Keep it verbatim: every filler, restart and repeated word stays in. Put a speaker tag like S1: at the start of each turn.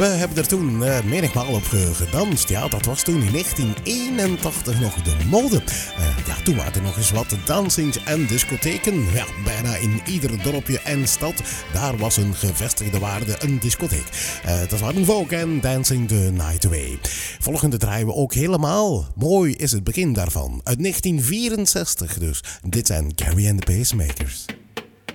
S1: We hebben er toen uh, menigmaal op ge- gedanst. Ja, dat was toen in negentien eenentachtig nog de mode. Uh, ja, toen waren er nog eens wat dansings en discotheken. Ja, bijna in ieder dorpje en stad. Daar was een gevestigde waarde een discotheek. Uh, dat waren Vogue en Dancing the Night Away. Volgende draaien we ook helemaal. Mooi is het begin daarvan. Uit negentien vierenzestig dus. Dit zijn Gary and the Pacemakers.